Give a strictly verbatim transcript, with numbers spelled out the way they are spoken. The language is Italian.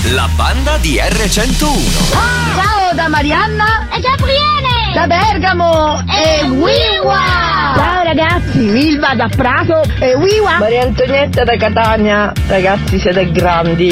la banda di R centouno. Ciao da Marianna e Gabriele da Bergamo e Wiwa. Ciao ragazzi, Wilva da Prato e Wiwa. Maria Antonietta da Catania. Ragazzi, siete grandi.